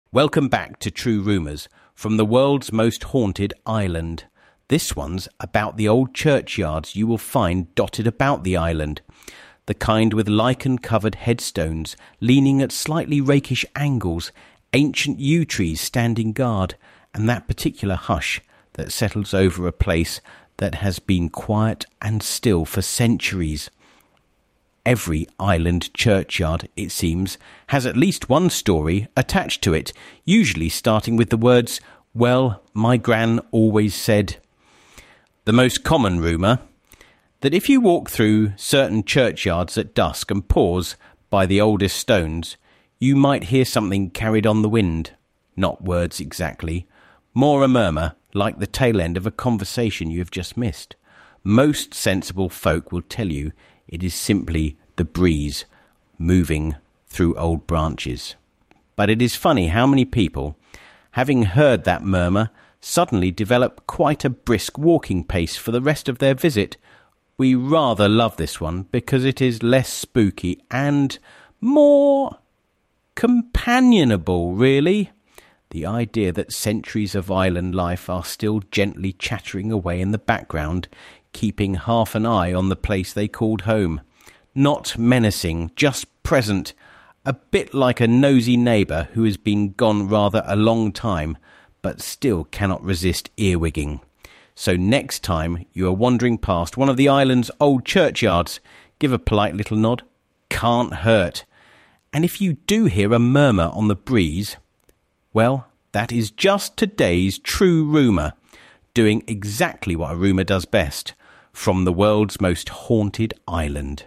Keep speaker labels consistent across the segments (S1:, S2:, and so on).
S1: Welcome back to True Rumours from the world's most haunted island. This one's about the old churchyards you will find dotted about the island. The kind with lichen-covered headstones leaning at slightly rakish angles, ancient yew trees standing guard, and that particular hush that settles over a place that has been quiet and still for centuries. Every island churchyard, it seems, has at least one story attached to it, usually starting with the words, "Well, my gran always said." The most common rumour, that if you walk through certain churchyards at dusk and pause by the oldest stones, you might hear something carried on the wind. Not words exactly, more a murmur, like the tail end of a conversation you have just missed. Most sensible folk will tell you it is simply the breeze moving through old branches. But it is funny how many people, having heard that murmur, suddenly develop quite a brisk walking pace for the rest of their visit. We rather love this one because it is less spooky and more companionable, really. The idea that centuries of island life are still gently chattering away in the background, keeping half an eye on the place they called home. Not menacing, just present, a bit like a nosy neighbour who has been gone rather a long time, but still cannot resist earwigging. So next time you are wandering past one of the island's old churchyards, give a polite little nod. Can't hurt. And if you do hear a murmur on the breeze, well, that is just today's true rumour, doing exactly what a rumour does best, from the world's most haunted island.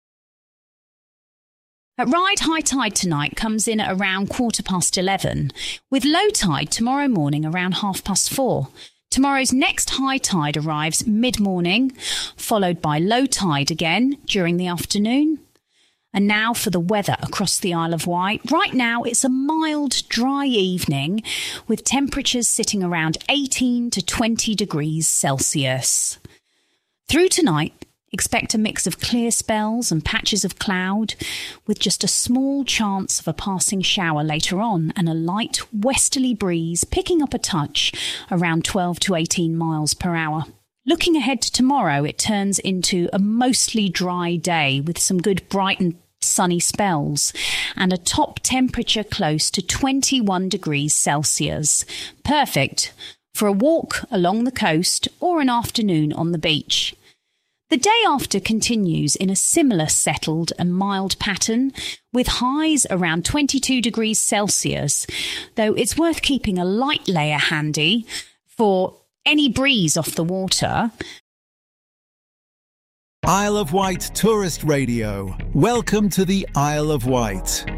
S2: At Ryde, high tide tonight comes in at around 11:15, with low tide tomorrow morning around 4:30. Tomorrow's next high tide arrives mid-morning, followed by low tide again during the afternoon. And now for the weather across the Isle of Wight. Right now, it's a mild, dry evening with temperatures sitting around 18 to 20 degrees Celsius. Through tonight, expect a mix of clear spells and patches of cloud, with just a small chance of a passing shower later on and a light westerly breeze picking up a touch around 12 to 18 miles per hour. Looking ahead to tomorrow, it turns into a mostly dry day with some good bright and sunny spells and a top temperature close to 21 degrees Celsius. Perfect for a walk along the coast or an afternoon on the beach. The day after continues in a similar settled and mild pattern, with highs around 22 degrees Celsius, though it's worth keeping a light layer handy for any breeze off the water.
S3: Isle of Wight Tourist Radio. Welcome to the Isle of Wight.